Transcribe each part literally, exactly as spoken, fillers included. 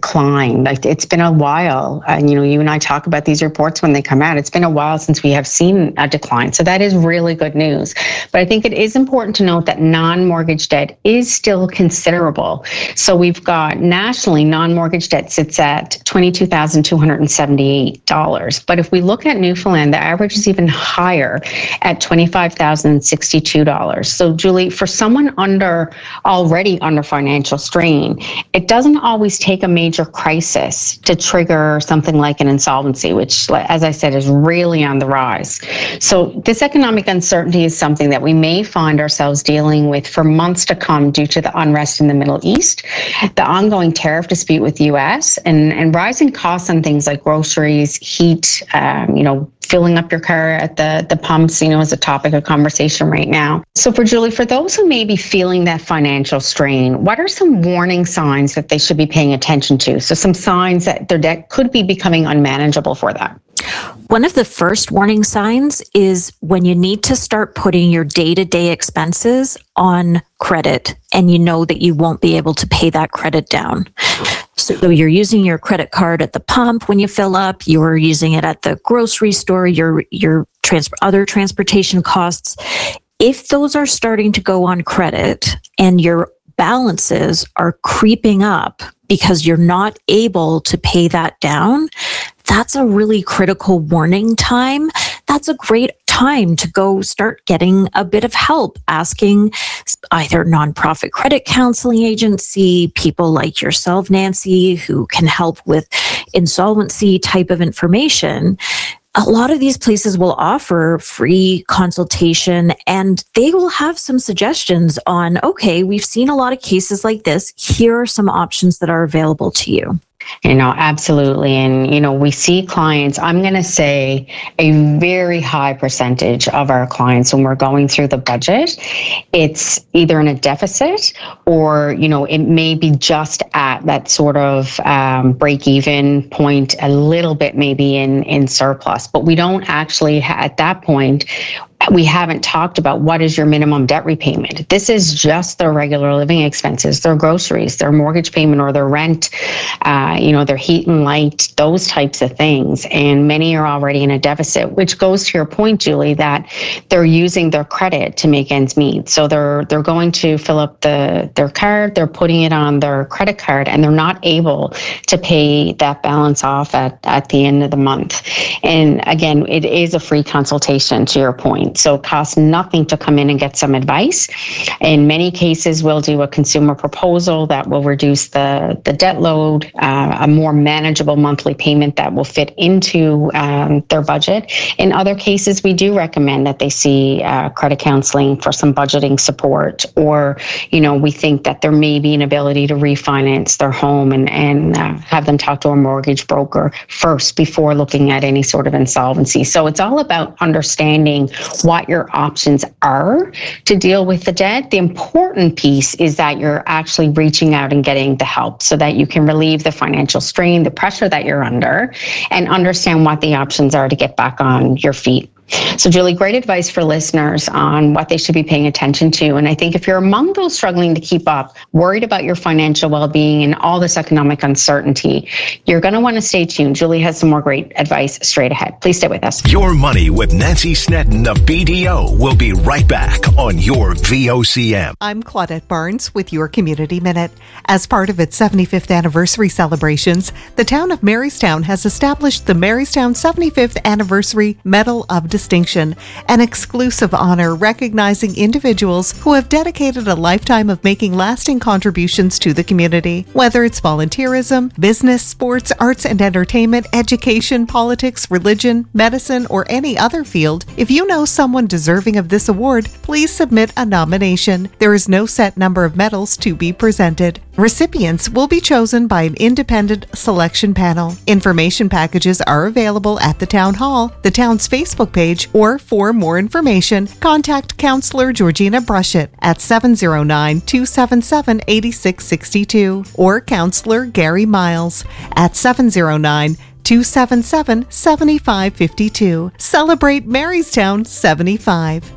decline. Like, it's been a while. And, you know, you and I talk about these reports when they come out. It's been a while since we have seen a decline. So that is really good news. But I think it is important to note that non-mortgage debt is still considerable. So we've got nationally, non-mortgage debt sits at twenty-two thousand two hundred seventy-eight dollars. But if we look at Newfoundland, the average is even higher at twenty-five thousand sixty-two dollars. So Julie, for someone under already under financial strain, it doesn't always take a major crisis to trigger something like an insolvency, which, as I said, is really on the rise. So this economic uncertainty is something that we may find ourselves dealing with for months to come due to the unrest in the Middle East, the ongoing tariff dispute with the U S, and, and rising costs on things like groceries, heat, um, you know, filling up your car at the, the pumps, you know, is a topic of conversation right now. So for Julie, for those who may be feeling that financial strain, what are some warning signs that they should be paying attention to? So some signs that their debt could be becoming unmanageable for them. One of the first warning signs is when you need to start putting your day-to-day expenses on credit and you know that you won't be able to pay that credit down. So you're using your credit card at the pump when you fill up, you're using it at the grocery store, your your trans- other transportation costs. If those are starting to go on credit and your balances are creeping up because you're not able to pay that down, that's a really critical warning time. That's a great time to go start getting a bit of help, asking either nonprofit credit counseling agency, people like yourself, Nancy, who can help with insolvency type of information. A lot of these places will offer free consultation and they will have some suggestions on, okay, we've seen a lot of cases like this. Here are some options that are available to you. You know, absolutely. And, you know, we see clients, I'm going to say a very high percentage of our clients, when we're going through the budget, it's either in a deficit or, you know, it may be just at that sort of um, break-even point, a little bit maybe in, in surplus. But we don't actually, ha- at that point, we haven't talked about what is your minimum debt repayment. This is just their regular living expenses, their groceries, their mortgage payment or their rent, uh, you know, their heat and light, those types of things. And many are already in a deficit, which goes to your point, Julie, that they're using their credit to make ends meet. So they're they're going to fill up the their card, they're putting it on their credit card, and they're not able to pay that balance off at, at the end of the month. And again, it is a free consultation, to your point. So it costs nothing to come in and get some advice. In many cases, we'll do a consumer proposal that will reduce the, the debt load, uh, a more manageable monthly payment that will fit into um, their budget. In other cases, we do recommend that they see uh, credit counseling for some budgeting support, or, you know, we think that there may be an ability to refinance their home and, and uh, have them talk to a mortgage broker first before looking at any sort of insolvency. So it's all about understanding what your options are to deal with the debt. The important piece is that you're actually reaching out and getting the help so that you can relieve the financial strain, the pressure that you're under, and understand what the options are to get back on your feet. So Julie, great advice for listeners on what they should be paying attention to. And I think if you're among those struggling to keep up, worried about your financial well-being and all this economic uncertainty, you're going to want to stay tuned. Julie has some more great advice straight ahead. Please stay with us. Your Money with Nancy Snedden of B D O will be right back on your V O C M. I'm Claudette Barnes with your Community Minute. As part of its seventy-fifth anniversary celebrations, the town of Marystown has established the Marystown seventy-fifth Anniversary Medal of Distinction, an exclusive honor recognizing individuals who have dedicated a lifetime of making lasting contributions to the community. Whether it's volunteerism, business, sports, arts and entertainment, education, politics, religion, medicine, or any other field, if you know someone deserving of this award, please submit a nomination. There is no set number of medals to be presented. Recipients will be chosen by an independent selection panel. Information packages are available at the Town Hall, the town's Facebook page, or for more information, contact Councillor Georgina Brushett at seven oh nine, two seven seven, eight six six two or Councillor Gary Miles at seven oh nine, two seven seven, seven five five two. Celebrate Marystown seventy-five.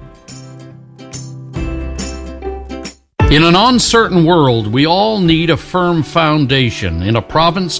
In an uncertain world, we all need a firm foundation. In a province